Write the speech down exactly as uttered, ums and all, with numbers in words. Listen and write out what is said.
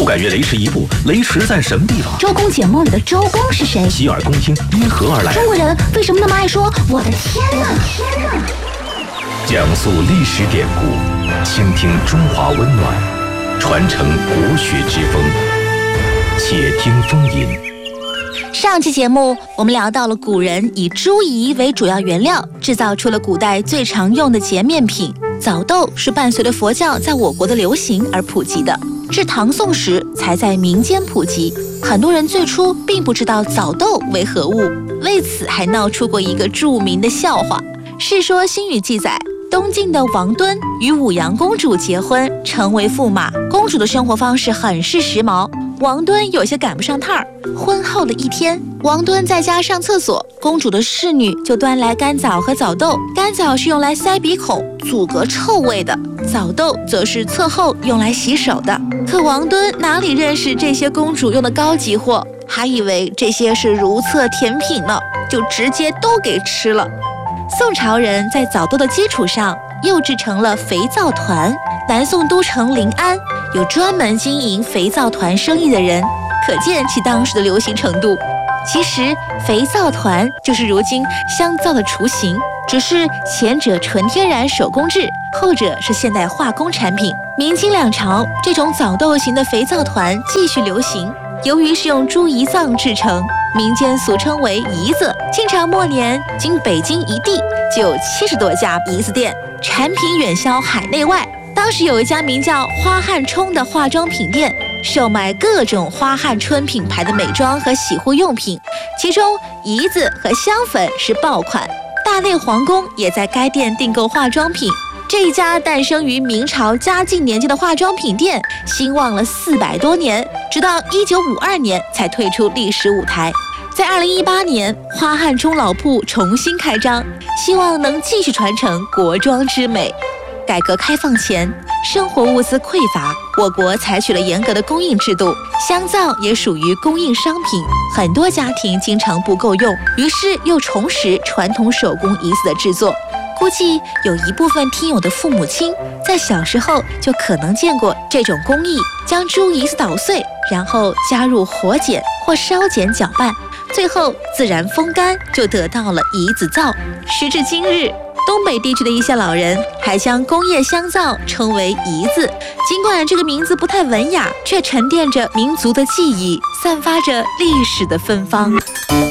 不敢越雷池一步，雷池在什么地方？ 周公解梦里的周公是谁？ 洗耳恭听因何而来？ 中国人为什么那么爱说我的天哪？天哪！ 讲述历史典故，倾听中华温暖，传承国学之风。且听风吟。 上期节目我们聊到了古人以朱饴为主要原料，制造出了古代最常用的洁面品。枣豆是伴随着佛教在我国的流行而普及的，至唐宋时才在民间普及。很多人最初并不知道枣豆为何物，为此还闹出过一个著名的笑话。《世说新语》记载，东晋的王敦与武阳公主结婚，成为驸马。公主的生活方式很是时髦，王敦有些赶不上趟儿。婚后的一天，王敦在家上厕所，公主的侍女就端来干枣和枣豆。干枣是用来塞鼻孔、阻隔臭味的，枣豆则是厕后用来洗手的。可王敦哪里认识这些公主用的高级货，还以为这些是如厕甜品呢，就直接都给吃了。宋朝人在枣豆的基础上又制成了肥皂团。南宋都城临安有专门经营肥皂团生意的人，可见其当时的流行程度。其实肥皂团就是如今香皂的雏形，只是前者纯天然手工制，后者是现代化工产品。明清两朝，这种枣豆型的肥皂团继续流行。由于是用猪胰脏制成，民间俗称为胰子。清朝末年，仅北京一地就有七十多家胰子店，产品远销海内外。当时有一家名叫花汉冲的化妆品店，售卖各种花汉春品牌的美妆和洗护用品，其中胰子和香粉是爆款。大内皇宫也在该店订购化妆品。这一家诞生于明朝嘉靖年间的化妆品店，兴旺了四百多年，直到一九五二年才退出历史舞台。在二零一八年，花汉冲老铺重新开张，希望能继续传承国妆之美。改革开放前，生活物资匮乏，我国采取了严格的供应制度，香皂也属于供应商品，很多家庭经常不够用，于是又重拾传统手工胰子的制作。估计有一部分听友的父母亲在小时候就可能见过这种工艺，将猪胰子捣碎，然后加入火碱或烧碱搅拌，最后自然风干，就得到了胰子皂。时至今日，东北地区的一些老人还将工业香皂称为胰子，尽管这个名字不太文雅，却沉淀着民族的记忆，散发着历史的芬芳。